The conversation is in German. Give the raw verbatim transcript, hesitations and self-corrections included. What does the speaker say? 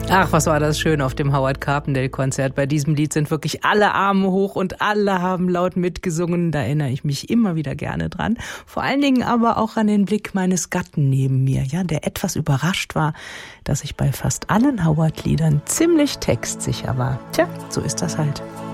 Ach, was war das schön auf dem Howard Carpendale-Konzert. Bei diesem Lied sind wirklich alle Arme hoch und alle haben laut mitgesungen. Da erinnere ich mich immer wieder gerne dran. Vor allen Dingen aber auch an den Blick meines Gatten neben mir, ja, der etwas überrascht war, dass ich bei fast allen Howard-Liedern ziemlich textsicher war. Tja, so ist das halt.